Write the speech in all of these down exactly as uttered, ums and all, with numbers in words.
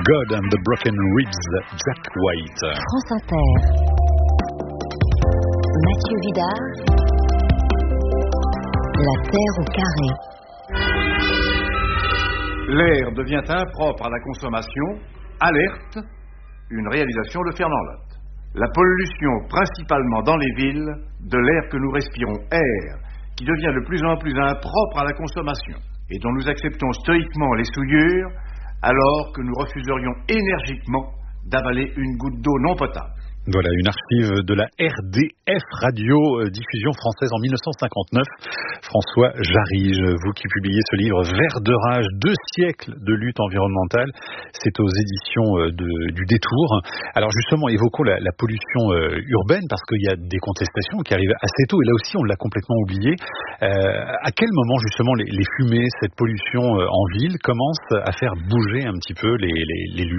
God and the Broken Ribs, Jack White. France Inter. Mathieu Vidard. La Terre au carré. L'air devient impropre à la consommation. Alerte, une réalisation de Fernand Lotte. La pollution, principalement dans les villes, de l'air que nous respirons, air qui devient de plus en plus impropre à la consommation et dont nous acceptons stoïquement les souillures, alors que nous refuserions énergiquement d'avaler une goutte d'eau non potable. Voilà, une archive de la R D F, Radio Diffusion Française en mille neuf cent cinquante-neuf. François Jarige, vous qui publiez ce livre Vert de rage, deux siècles de lutte environnementale, c'est aux éditions de, du Détour. Alors justement, évoquons la, la pollution euh, urbaine, parce qu'il y a des contestations qui arrivent assez tôt, et là aussi on l'a complètement oublié. Euh, à quel moment justement les, les fumées, cette pollution euh, en ville commencent à faire bouger un petit peu les, les, les luttes ?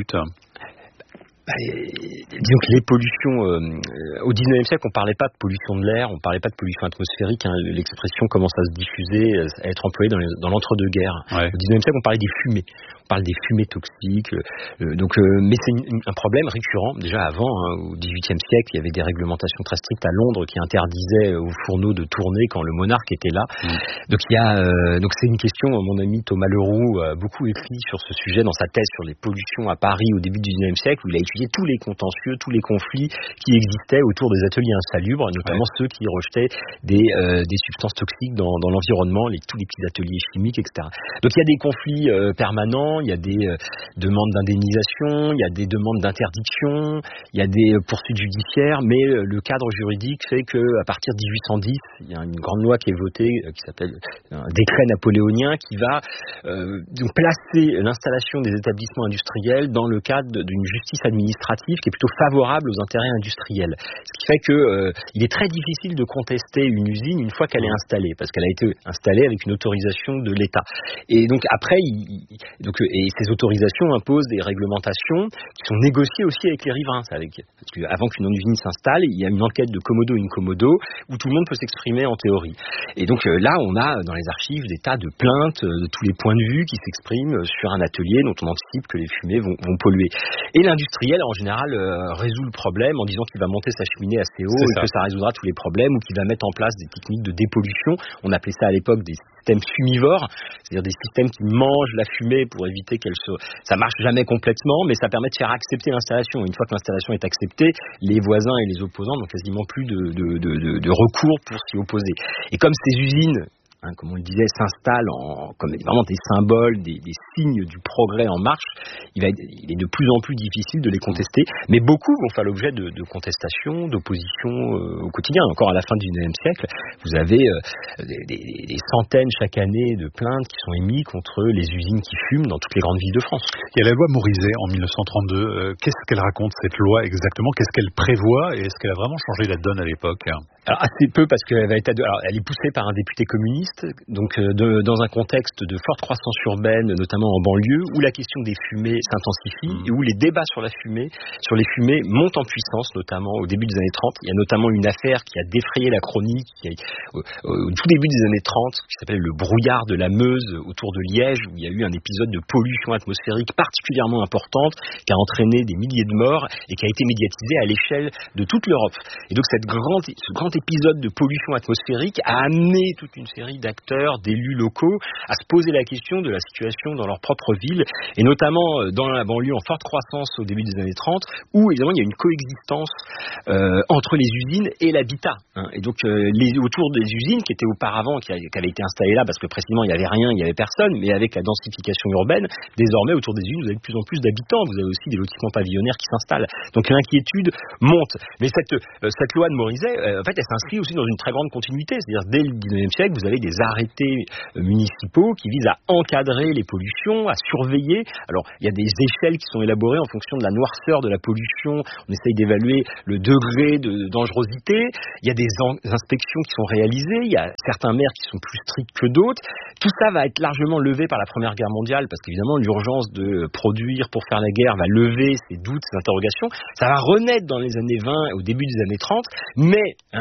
Disons que les pollutions, euh, au dix-neuvième siècle, on parlait pas de pollution de l'air, on parlait pas de pollution atmosphérique. Hein, l'expression commence à se diffuser, à être employée dans, les, dans l'entre-deux-guerres. Ouais. Au dix-neuvième siècle, on parlait des fumées. On parle des fumées toxiques. Euh, donc, euh, mais c'est une, un problème récurrent. Déjà avant, hein, au dix-huitième siècle, il y avait des réglementations très strictes à Londres qui interdisaient aux fourneaux de tourner quand le monarque était là. Mmh. Donc, il y a, euh, donc c'est une question. Mon ami Thomas Leroux a beaucoup écrit sur ce sujet dans sa thèse sur les pollutions à Paris au début du dix-neuvième siècle, où il a étudié tous les contentieux, tous les conflits qui existaient autour des ateliers insalubres, notamment ouais. ceux qui rejetaient des, euh, des substances toxiques dans, dans l'environnement, les, tous les petits ateliers chimiques, et cetera. Donc il y a des conflits euh, permanents, il y a des euh, demandes d'indemnisation, il y a des demandes d'interdiction, il y a des euh, poursuites judiciaires, mais euh, le cadre juridique fait qu'à partir de dix-huit cent dix, il y a une grande loi qui est votée, euh, qui s'appelle un décret napoléonien, qui va euh, donc placer l'installation des établissements industriels dans le cadre d'une justice administrative qui est plutôt favorable aux intérêts industriels. Ce qui fait que euh, il est très difficile de contester une usine une fois qu'elle est installée, parce qu'elle a été installée avec une autorisation de l'État. Et donc après, il, donc, et ces autorisations imposent des réglementations qui sont négociées aussi avec les riverains. Avec, parce qu'avant qu'une usine s'installe, il y a une enquête de commodo incommodo où tout le monde peut s'exprimer en théorie. Et donc euh, là, on a dans les archives des tas de plaintes de tous les points de vue qui s'expriment sur un atelier dont on anticipe que les fumées vont, vont polluer. Et l'industriel, en général, Euh, résout le problème en disant qu'il va monter sa cheminée assez haut et que ça résoudra tous les problèmes, ou qu'il va mettre en place des techniques de dépollution. On appelait ça à l'époque des systèmes fumivores, c'est-à-dire des systèmes qui mangent la fumée pour éviter qu'elle se... Ça marche jamais complètement, mais ça permet de faire accepter l'installation. Une fois que l'installation est acceptée, les voisins et les opposants n'ont quasiment plus de, de, de, de, de recours pour s'y opposer. Et comme ces usines, Hein, comme on le disait, s'installent en, comme vraiment des symboles, des, des signes du progrès en marche, il, va être, il est de plus en plus difficile de les contester, mais beaucoup vont faire l'objet de, de contestations, d'oppositions euh, au quotidien. Encore à la fin du dix-neuvième siècle, vous avez euh, des, des, des centaines chaque année de plaintes qui sont émises contre les usines qui fument dans toutes les grandes villes de France. Il y a la loi Morizet en mille neuf cent trente-deux. Euh, qu'est-ce qu'elle raconte, cette loi, exactement ? Qu'est-ce qu'elle prévoit et est-ce qu'elle a vraiment changé la donne à l'époque ? Alors, assez peu, parce qu'elle va être ado- Alors, elle est poussée par un député communiste, donc euh, de, dans un contexte de forte croissance urbaine, notamment en banlieue, où la question des fumées s'intensifie mmh. et où les débats sur la fumée, sur les fumées montent en puissance, notamment au début des années trente. Il y a notamment une affaire qui a défrayé la chronique qui a, au, au tout début des années trente, qui s'appelle le brouillard de la Meuse autour de Liège, où il y a eu un épisode de pollution atmosphérique particulièrement importante, qui a entraîné des milliers de morts et qui a été médiatisé à l'échelle de toute l'Europe. Et donc cette grande, ce grand épisode de pollution atmosphérique a amené toute une série d'acteurs, d'élus locaux, à se poser la question de la situation dans leur propre ville, et notamment dans la banlieue en forte croissance au début des années trente, où évidemment il y a une coexistence euh, entre les usines et l'habitat. Hein. Et donc euh, les, autour des usines qui étaient auparavant, qui, a, qui avaient été installées là, parce que précisément il n'y avait rien, il n'y avait personne, mais avec la densification urbaine, désormais autour des usines vous avez de plus en plus d'habitants, vous avez aussi des lotissements pavillonnaires qui s'installent. Donc l'inquiétude monte. Mais cette, euh, cette loi de Morizet, euh, en fait, elle s'inscrit aussi dans une très grande continuité. C'est-à-dire, dès le dix-neuvième siècle, vous avez des arrêtés euh, municipaux qui visent à encadrer les pollutions, à surveiller. Alors, il y a des échelles qui sont élaborées en fonction de la noirceur de la pollution. On essaye d'évaluer le degré de dangerosité. Il y a des en- inspections qui sont réalisées. Il y a certains maires qui sont plus stricts que d'autres. Tout ça va être largement levé par la Première Guerre mondiale, parce qu'évidemment, l'urgence de produire pour faire la guerre va lever ces doutes, ces interrogations. Ça va renaître dans les années vingt, au début des années trente, mais hein,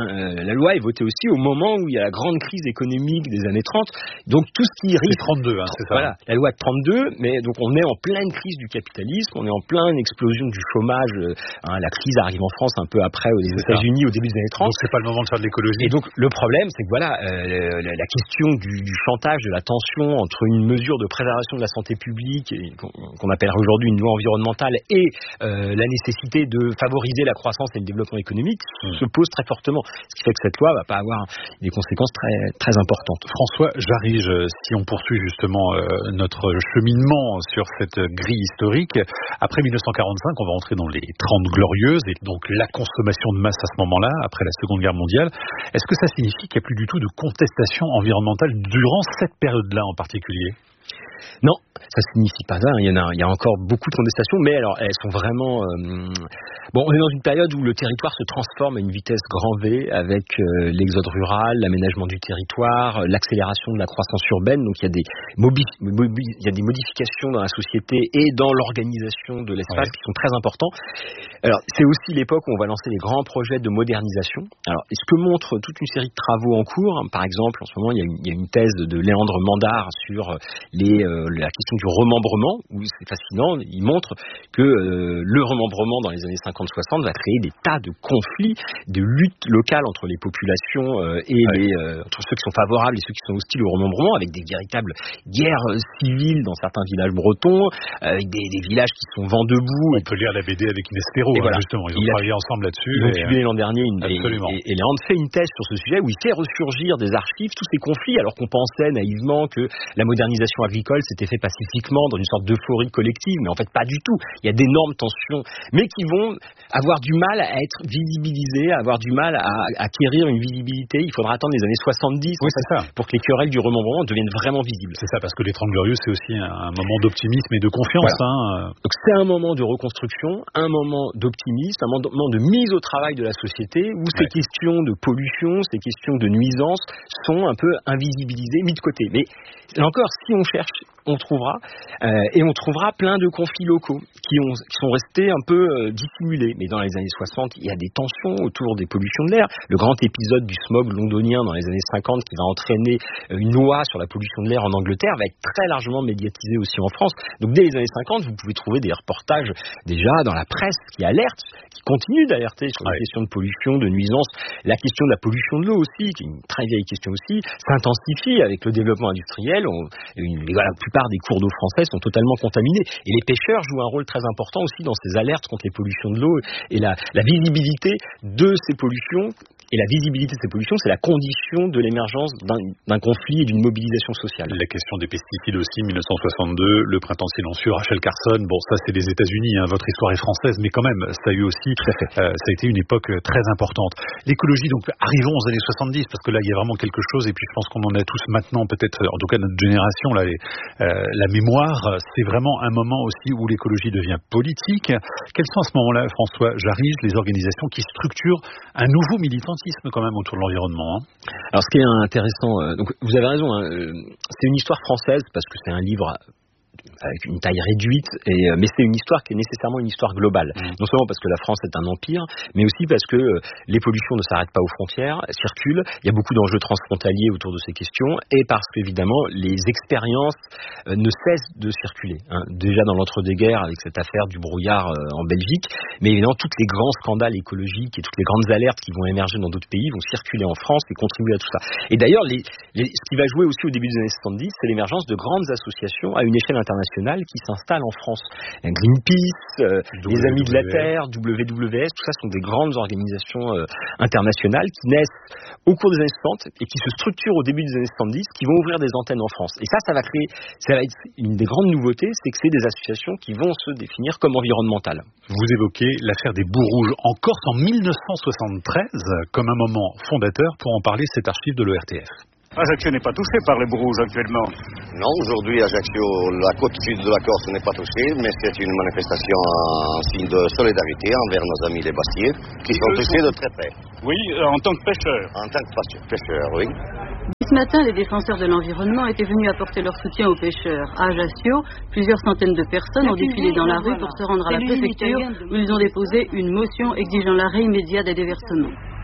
Euh, la loi est votée aussi au moment où il y a la grande crise économique des années trente. Donc tout ce qui risque... C'est trente-deux, hein, c'est ça. Voilà, la loi de trente-deux, mais donc on est en pleine crise du capitalisme, on est en pleine explosion du chômage. Euh, hein, la crise arrive en France un peu après aux États-Unis au début des années trente. Donc c'est pas le moment de faire de l'écologie. Et donc le problème, c'est que voilà, euh, la, la question du, du chantage, de la tension entre une mesure de préservation de la santé publique et, qu'on, qu'on appellerait aujourd'hui une loi environnementale et euh, la nécessité de favoriser la croissance et le développement économique mmh. se pose très fortement. Ce qui fait que cette loi va pas avoir des conséquences très très importantes. François Jarige, si on poursuit justement euh, notre cheminement sur cette grille historique, après mille neuf cent quarante-cinq, on va entrer dans les trente glorieuses et donc la consommation de masse à ce moment-là, après la Seconde Guerre mondiale. Est-ce que ça signifie qu'il n'y a plus du tout de contestation environnementale durant cette période-là en particulier ? Non, ça signifie pas ça. Il y en a, il y a encore beaucoup de contestations, mais alors elles sont vraiment. Euh... Bon, on est dans une période où le territoire se transforme à une vitesse grand V avec euh, l'exode rural, l'aménagement du territoire, l'accélération de la croissance urbaine. Donc il y a des mobi- mobi- il y a des modifications dans la société et dans l'organisation de l'espace ouais. qui sont très importants. Alors c'est aussi l'époque où on va lancer les grands projets de modernisation. Alors ce que montre toute une série de travaux en cours, hein, par exemple en ce moment il y a une, il y a une thèse de Léandre Mandard sur les euh, la question du remembrement, où c'est fascinant, il montre que euh, le remembrement dans les années cinquante soixante va créer des tas de conflits, de luttes locales entre les populations euh, et ouais. les, euh, entre ceux qui sont favorables et ceux qui sont hostiles au remembrement, avec des véritables guerres civiles dans certains villages bretons, avec des, des villages qui sont vent debout. On peut lire la B D avec Inespero, hein, voilà. justement, ils ont il travaillé a, ensemble là-dessus. Ils ont publié l'an dernier une, et, et, et Léandre fait une thèse sur ce sujet où il fait ressurgir des archives tous ces conflits, alors qu'on pensait naïvement que la modernisation agricole s'était fait pacifiquement dans une sorte d'euphorie collective, mais en fait pas du tout. Il y a d'énormes tensions, mais qui vont avoir du mal à être visibilisées, avoir du mal à, à acquérir une visibilité. Il faudra attendre les années soixante-dix oui, c'est ça. pour que les querelles du remembrement deviennent vraiment visibles. C'est ça, parce que les trente glorieuses, c'est aussi un moment d'optimisme et de confiance. Voilà. Hein. Donc c'est un moment de reconstruction, un moment d'optimisme, un moment de mise au travail de la société, où ouais. ces questions de pollution, ces questions de nuisance sont un peu invisibilisées, mises de côté. Mais là encore, si on cherche, on trouvera, euh, et on trouvera plein de conflits locaux qui, ont, qui sont restés un peu euh, dissimulés. Mais dans les années soixante, il y a des tensions autour des pollutions de l'air. Le grand épisode du smog londonien dans les années cinquante qui va entraîner une loi sur la pollution de l'air en Angleterre va être très largement médiatisé aussi en France. Donc dès les années cinquante, vous pouvez trouver des reportages déjà dans la presse qui alertent, qui continuent d'alerter sur les ouais. questions de pollution, de nuisance. La question de la pollution de l'eau aussi, qui est une très vieille question aussi, s'intensifie avec le développement industriel. On, une, voilà, la plupart des cours d'eau français sont totalement contaminés. Et les pêcheurs jouent un rôle très important aussi dans ces alertes contre les pollutions de l'eau et la, la visibilité de ces pollutions. Et la visibilité de ces pollutions, c'est la condition de l'émergence d'un, d'un conflit et d'une mobilisation sociale. La question des pesticides aussi, mille neuf cent soixante-deux, le printemps silencieux, Rachel Carson, bon ça c'est les États-Unis, hein, votre histoire est française, mais quand même, ça a eu aussi, euh, ça a été une époque très importante. L'écologie, donc arrivons aux années soixante-dix, parce que là il y a vraiment quelque chose, et puis je pense qu'on en a tous maintenant, peut-être, en tout cas notre génération, là, les, euh, la mémoire, c'est vraiment un moment aussi où l'écologie devient politique. Quels sont à ce moment-là, François Jarige, les organisations qui structurent un nouveau militantisme quand même autour de l'environnement, hein. Alors ce qui est intéressant, euh, donc vous avez raison, hein, euh, c'est une histoire française parce que c'est un livre avec une taille réduite, et, euh, mais c'est une histoire qui est nécessairement une histoire globale. Mmh. Non seulement parce que la France est un empire, mais aussi parce que euh, les pollutions ne s'arrêtent pas aux frontières, circulent, il y a beaucoup d'enjeux transfrontaliers autour de ces questions, et parce qu'évidemment, les expériences euh, ne cessent de circuler. Hein. Déjà dans l'entre-deux-guerres, avec cette affaire du brouillard euh, en Belgique, mais évidemment, tous les grands scandales écologiques et toutes les grandes alertes qui vont émerger dans d'autres pays vont circuler en France et contribuer à tout ça. Et d'ailleurs, les, les, ce qui va jouer aussi au début des années soixante-dix, c'est l'émergence de grandes associations à une échelle internationale qui s'installent en France. Greenpeace, euh, les Amis de la Terre, W W F, tout ça sont des grandes organisations euh, internationales qui naissent au cours des années soixante et qui se structurent au début des années soixante-dix, qui vont ouvrir des antennes en France. Et ça, ça va créer, ça va être une des grandes nouveautés, c'est que c'est des associations qui vont se définir comme environnementales. Vous évoquez l'affaire des boues rouges en Corse en mille neuf cent soixante-treize comme un moment fondateur. Pour en parler, cet archive de l'O R T F. Ajaccio n'est pas touché par les boues rouges actuellement. Non, aujourd'hui Ajaccio, la côte sud de la Corse n'est pas touchée, mais c'est une manifestation en signe de solidarité envers nos amis les Bastiers, qui sont touchés de très près. Oui, en tant que pêcheurs. En tant que pêcheurs, oui. Ce matin, les défenseurs de l'environnement étaient venus apporter leur soutien aux pêcheurs. À Ajaccio, plusieurs centaines de personnes ont défilé dans la rue pour se rendre à la préfecture où ils ont déposé une motion exigeant l'arrêt immédiat des déversements.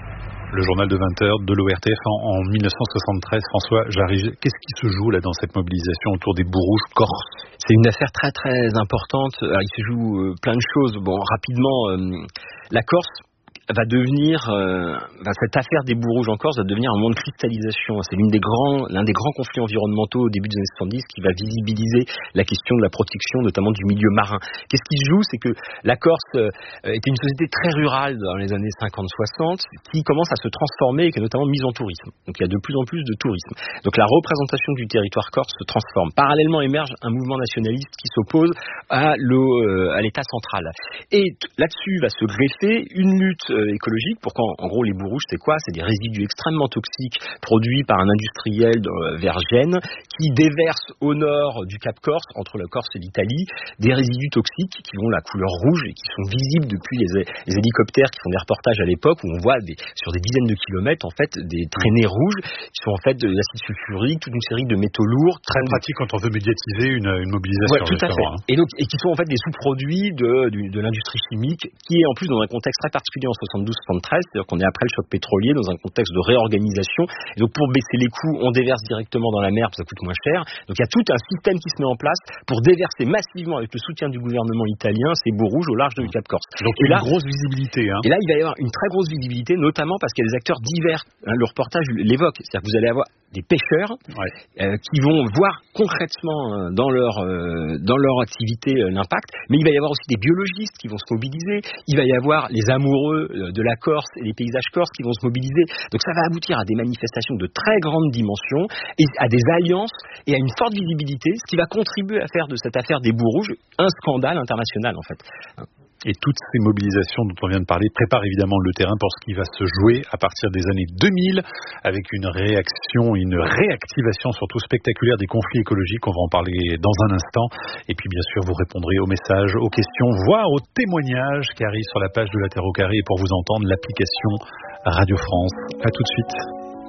Le journal de vingt heures de l'O R T F en, en mille neuf cent soixante-treize. François Jarige, qu'est-ce qui se joue là dans cette mobilisation autour des Bourrouges corses? C'est une affaire très très importante. Alors, il se joue euh, plein de choses. Bon, rapidement, euh, la Corse va devenir, euh, ben, cette affaire des Bourrouges en Corse va devenir un moment de cristallisation. C'est l'une des grands, l'un des grands conflits environnementaux au début des années soixante-dix qui va visibiliser la question de la protection, notamment du milieu marin. Qu'est-ce qui se joue? C'est que la Corse euh, était une société très rurale dans les années cinquante soixante qui commence à se transformer et qui est notamment mise en tourisme. Donc il y a de plus en plus de tourisme. Donc la représentation du territoire corse se transforme. Parallèlement émerge un mouvement nationaliste qui s'oppose à, à l'État central. Et t- là-dessus va se greffer une lutte écologique. Pourquoi en gros les Bourrouges c'est quoi? C'est des résidus extrêmement toxiques produits par un industriel vers Gênes qui déverse au nord du Cap Corse, entre la Corse et l'Italie, des résidus toxiques qui ont la couleur rouge et qui sont visibles depuis les, les hélicoptères qui font des reportages à l'époque où on voit des, sur des dizaines de kilomètres en fait des traînées rouges qui sont en fait de l'acide sulfurique, toute une série de métaux lourds. Très pratique quand on veut médiatiser une, une mobilisation. Ouais, tout à fait. Hein. Et donc et qui sont en fait des sous-produits de, de, de l'industrie chimique qui est en plus dans un contexte très particulier en soixante-douze soixante-treize, c'est-à-dire qu'on est après le choc pétrolier dans un contexte de réorganisation. Et donc pour baisser les coûts, on déverse directement dans la mer parce que ça coûte moins cher. Donc il y a tout un système qui se met en place pour déverser massivement avec le soutien du gouvernement italien ces Bourrouges au large du Cap Corse. Donc il y a une grosse visibilité. Hein. Et là il va y avoir une très grosse visibilité, notamment parce qu'il y a des acteurs divers. Hein, le reportage l'évoque, c'est-à-dire que vous allez avoir des pêcheurs ouais. euh, qui vont voir concrètement euh, dans leur euh, dans leur activité euh, l'impact, mais il va y avoir aussi des biologistes qui vont se mobiliser. Il va y avoir les amoureux euh, de la Corse et les paysages corses qui vont se mobiliser. Donc ça va aboutir à des manifestations de très grande dimension et à des alliances et à une forte visibilité, ce qui va contribuer à faire de cette affaire des Bourrouges un scandale international en fait. Et toutes ces mobilisations dont on vient de parler préparent évidemment le terrain pour ce qui va se jouer à partir des années deux mille avec une réaction, une réactivation surtout spectaculaire des conflits écologiques. On va en parler dans un instant. Et puis bien sûr, vous répondrez aux messages, aux questions, voire aux témoignages qui arrivent sur la page de La Terre au Carré et pour vous entendre, l'application Radio France. À tout de suite.